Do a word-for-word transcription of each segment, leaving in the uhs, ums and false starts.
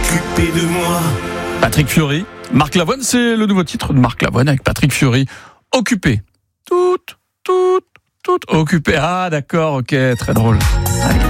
occupé de moi. Patrick Fiori, Marc Lavoine, c'est le nouveau titre de Marc Lavoine avec Patrick Fiori. Occupé. Tout, tout, tout occupé. Ah d'accord, ok, très drôle. Allez,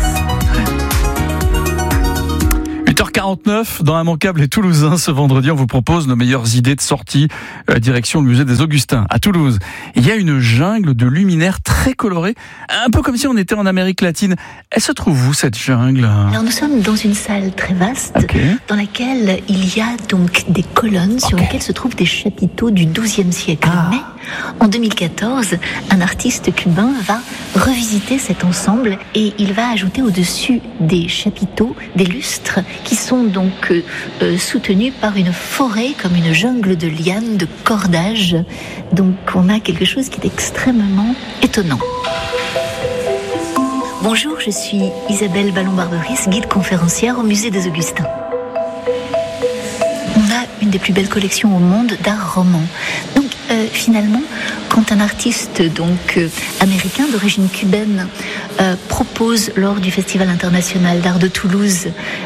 huit heures quarante-neuf, dans Immanquable et Toulousain, ce vendredi, on vous propose nos meilleures idées de sortie, euh, direction le musée des Augustins, à Toulouse. Il y a une jungle de luminaires très colorés, un peu comme si on était en Amérique latine. Elle se trouve où, cette jungle ? Alors nous sommes dans une salle très vaste, okay. dans laquelle il y a donc des colonnes sur okay. lesquelles se trouvent des chapiteaux du douzième siècle. Ah. Mais en deux mille quatorze, un artiste cubain va revisiter cet ensemble et il va ajouter au-dessus des chapiteaux des lustres qui sont donc euh, soutenus par une forêt comme une jungle de lianes, de cordages. Donc on a quelque chose qui est extrêmement étonnant. Bonjour, je suis Isabelle Ballon-Barberis, guide conférencière au musée des Augustins. On a une des plus belles collections au monde d'art roman. Donc euh, finalement, quand un artiste donc euh, américain d'origine cubaine euh, propose lors du Festival international d'art de Toulouse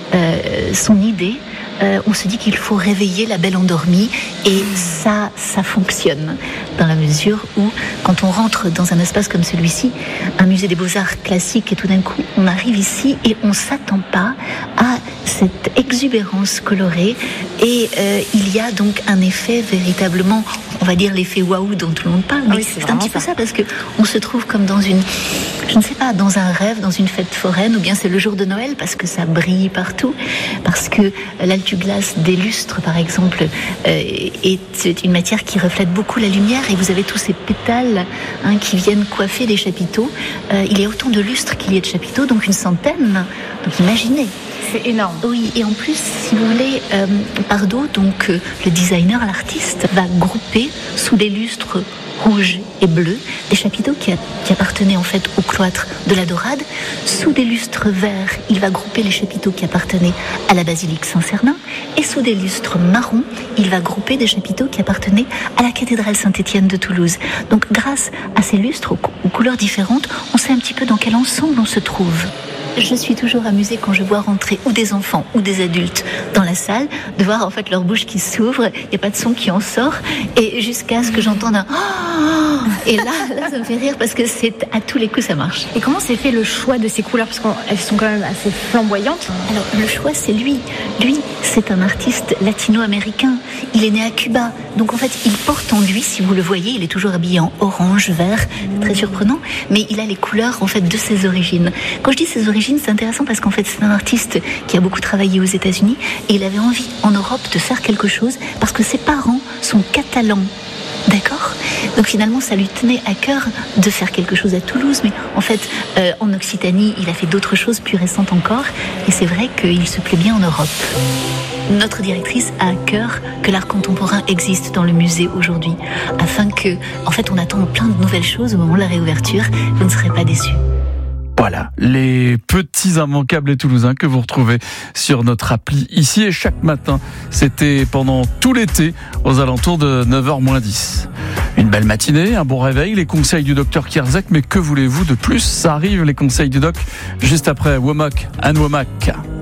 euh, son idée, Euh, on se dit qu'il faut réveiller la belle endormie et ça, ça fonctionne dans la mesure où quand on rentre dans un espace comme celui-ci, un musée des beaux-arts classique et tout d'un coup on arrive ici et on s'attend pas à cette exubérance colorée et euh, il y a donc un effet véritablement, on va dire l'effet waouh dont tout le monde parle, mais oui, c'est, c'est un petit peu ça, ça parce que on se trouve comme dans une, je ne sais pas, dans un rêve, dans une fête foraine, ou bien c'est le jour de Noël parce que ça brille partout, parce que l'altuglace des lustres par exemple euh, est une matière qui reflète beaucoup la lumière et vous avez tous ces pétales hein, qui viennent coiffer les chapiteaux. Euh, il y a autant de lustres qu'il y a de chapiteaux, donc une centaine, donc imaginez. C'est énorme. Oui, et en plus, si vous voulez, euh, Pardo, donc euh, le designer, l'artiste, va grouper sous les lustres rouges et bleus des chapiteaux qui, a, qui appartenaient en fait au cloître de la Dorade. Sous des lustres verts, il va grouper les chapiteaux qui appartenaient à la basilique Saint-Cernin. Et sous des lustres marrons, il va grouper des chapiteaux qui appartenaient à la cathédrale Saint-Étienne de Toulouse. Donc grâce à ces lustres aux, aux couleurs différentes, on sait un petit peu dans quel ensemble on se trouve. Je suis toujours amusée quand je vois rentrer ou des enfants ou des adultes dans la salle, de voir en fait leur bouche qui s'ouvre, il n'y a pas de son qui en sort, et jusqu'à ce que j'entende un oh, et là, là ça me fait rire parce que c'est à tous les coups ça marche. Et comment s'est fait le choix de ces couleurs, parce qu'elles sont quand même assez flamboyantes? Alors le choix c'est lui, lui c'est un artiste latino-américain, il est né à Cuba, donc en fait il porte en lui, si vous le voyez, il est toujours habillé en orange, vert, très surprenant, mais il a les couleurs en fait de ses origines. Quand je dis ses origines, c'est intéressant parce qu'en fait c'est un artiste qui a beaucoup travaillé aux États-Unis et il avait envie en Europe de faire quelque chose parce que ses parents sont catalans. D'accord ? Donc finalement ça lui tenait à cœur de faire quelque chose à Toulouse, mais en fait euh, en Occitanie il a fait d'autres choses plus récentes encore et c'est vrai qu'il se plaît bien en Europe. Notre directrice a à cœur que l'art contemporain existe dans le musée aujourd'hui, afin que, en fait on attend plein de nouvelles choses au moment de la réouverture, vous ne serez pas déçus. Voilà, les petits immanquables et toulousains que vous retrouvez sur notre appli ici et chaque matin. C'était pendant tout l'été aux alentours de neuf heures moins dix. Une belle matinée, un bon réveil, les conseils du docteur Kierzek, mais que voulez-vous de plus ? Ça arrive, les conseils du doc, juste après Womack and Womack.